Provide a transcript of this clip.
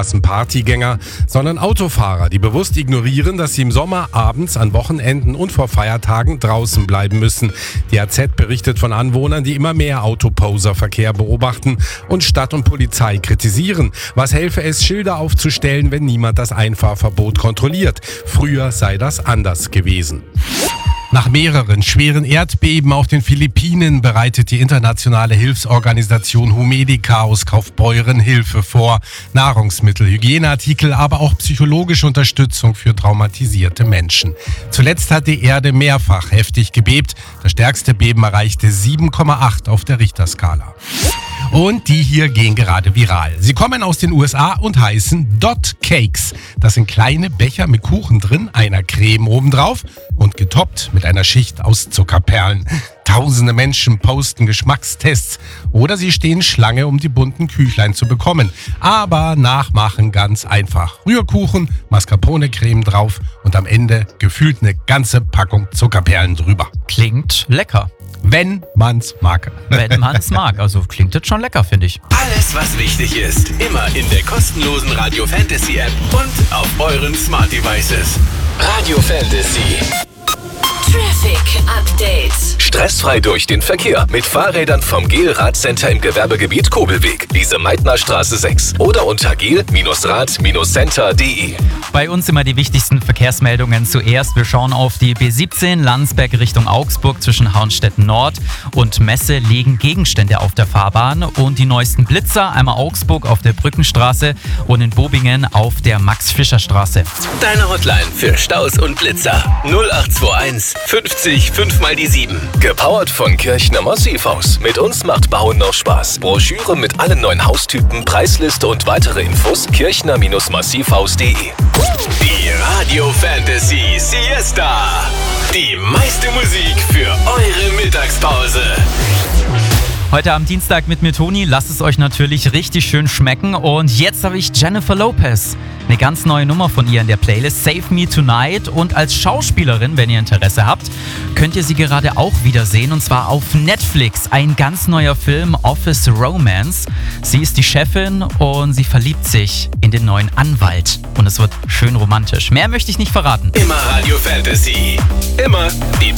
Straßenpartygänger, sondern Autofahrer, die bewusst ignorieren, dass sie im Sommer, abends, an Wochenenden und vor Feiertagen draußen bleiben müssen. Die AZ berichtet von Anwohnern, die immer mehr Autoposer-Verkehr beobachten und Stadt und Polizei kritisieren. Was helfe es, Schilder aufzustellen, wenn niemand das Einfahrverbot kontrolliert? Früher sei das anders gewesen. Nach mehreren schweren Erdbeben auf den Philippinen bereitet die internationale Hilfsorganisation Humedica aus Kaufbeuren Hilfe vor. Nahrungsmittel, Hygieneartikel, aber auch psychologische Unterstützung für traumatisierte Menschen. Zuletzt hat die Erde mehrfach heftig gebebt. Das stärkste Beben erreichte 7,8 auf der Richterskala. Und die hier gehen gerade viral. Sie kommen aus den USA und heißen Dot Cakes. Das sind kleine Becher mit Kuchen drin, einer Creme obendrauf und getoppt mit einer Schicht aus Zuckerperlen. Tausende Menschen posten Geschmackstests oder sie stehen Schlange, um die bunten Küchlein zu bekommen. Aber nachmachen ganz einfach. Rührkuchen, Mascarpone-Creme drauf und am Ende gefühlt eine ganze Packung Zuckerperlen drüber. Klingt lecker. Wenn man's mag. Wenn man's mag. Also klingt das schon lecker, finde ich. Alles, was wichtig ist, immer in der kostenlosen Radio Fantasy App und auf euren Smart Devices. Radio Fantasy. Traffic Update. Stressfrei durch den Verkehr mit Fahrrädern vom GEL-Radcenter im Gewerbegebiet Kobelweg, Lise-Meitner-Straße 6 oder unter gel-rad-center.de. Bei uns immer die wichtigsten Verkehrsmeldungen zuerst. Wir schauen auf die B17 Landsberg Richtung Augsburg zwischen Harnstetten Nord und Messe liegen Gegenstände auf der Fahrbahn und die neuesten Blitzer, einmal Augsburg auf der Brückenstraße und in Bobingen auf der Max-Fischer-Straße. Deine Hotline für Staus und Blitzer 0821 50 5 mal die 7. Gepowert von Kirchner Massivhaus. Mit uns macht Bauen noch Spaß. Broschüre mit allen neuen Haustypen, Preisliste und weitere Infos kirchner-massivhaus.de. Die Radio Fantasy Siesta. Die meiste Musik für eure Mittagspause. Heute am Dienstag mit mir, Toni. Lasst es euch natürlich richtig schön schmecken. Und jetzt habe ich Jennifer Lopez. Eine ganz neue Nummer von ihr in der Playlist, Save Me Tonight. Und als Schauspielerin, wenn ihr Interesse habt, könnt ihr sie gerade auch wiedersehen. Und zwar auf Netflix. Ein ganz neuer Film, Office Romance. Sie ist die Chefin und sie verliebt sich in den neuen Anwalt. Und es wird schön romantisch. Mehr möchte ich nicht verraten. Immer Radio Fantasy. Immer die